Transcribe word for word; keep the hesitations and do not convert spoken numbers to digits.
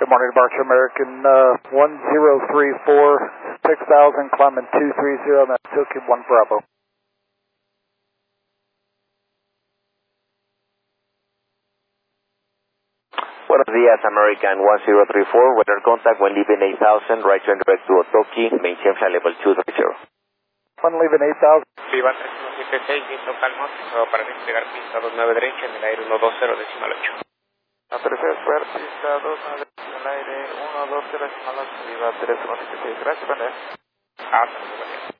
Good morning, Departure American uh, one zero three four, six thousand, climbing two three zero, that's Tokyo one Bravo. Buenos días, American one zero three four, weather contact when leaving eight thousand, right turn direct to Otoki, maintain flight level two three zero. When leaving eight thousand. Viva tres uno siete seis, viento calmo, para despegar pista dos nueve derecha en el aire uno dos cero decimal ocho. A tercera square, pista dos nueve en el aire uno dos cero decimal ocho, viva tres uno siete seis, gracias, buen día. Hasta luego.